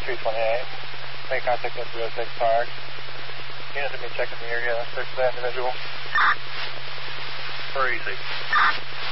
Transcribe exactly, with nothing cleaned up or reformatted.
two twenty-eight. Make contact with zero six Park. Units have been checking the area. Search for that individual. Crazy.